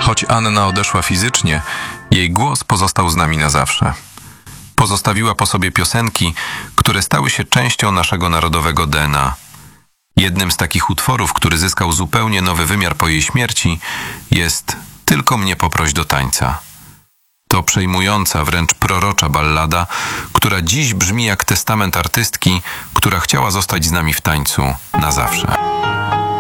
Choć Anna odeszła fizycznie, jej głos pozostał z nami na zawsze. Pozostawiła po sobie piosenki, które stały się częścią naszego narodowego DNA. Jednym z takich utworów, który zyskał zupełnie nowy wymiar po jej śmierci, jest Tylko mnie poproś do tańca. To przejmująca, wręcz prorocza ballada, która dziś brzmi jak testament artystki, która chciała zostać z nami w tańcu na zawsze.